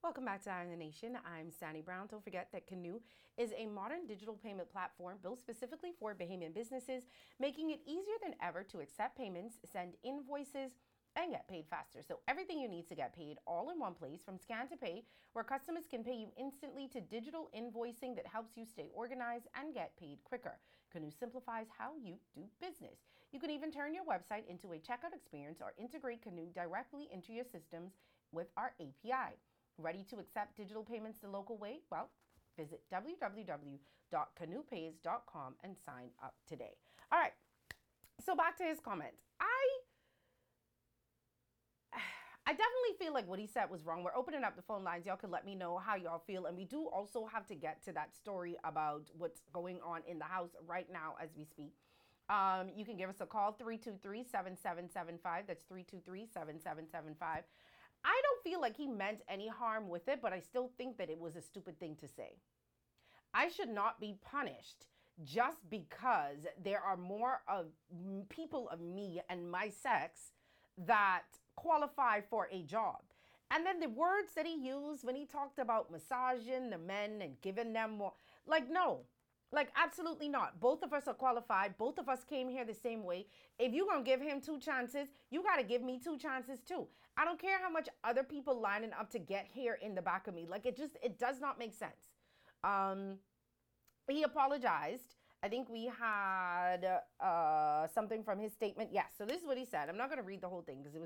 Welcome back to Eye on the Nation. I'm Sani Brown. Don't forget that Canoe is a modern digital payment platform built specifically for Bahamian businesses, making it easier than ever to accept payments, send invoices, and get paid faster. So everything you need to get paid all in one place, from scan to pay, where customers can pay you instantly, to digital invoicing that helps you stay organized and get paid quicker. Canoe simplifies how you do business. You can even turn your website into a checkout experience or integrate Canoe directly into your systems with our API. Ready to accept digital payments the local way? Well, visit www.canoepays.com and sign up today. All right, so back to his comment. I definitely feel like what he said was wrong. We're opening up the phone lines. Y'all can let me know how y'all feel. And we do also have to get to that story about what's going on in the house right now as we speak. You can give us a call, 323-7775. That's 323-7775. I don't feel like he meant any harm with it, but I still think that it was a stupid thing to say. I should not be punished just because there are more of people of me and my sex that qualify for a job. And then the words that he used when he talked about massaging the men and giving them more, like, no. Like, absolutely not. Both of us are qualified. Both of us came here the same way. If you're going to give him two chances, you got to give me two chances too. I don't care how much other people lining up to get here in the back of me. Like, it does not make sense. He apologized. I think we had something from his statement. Yes. So this is what he said. I'm not going to read the whole thing because it was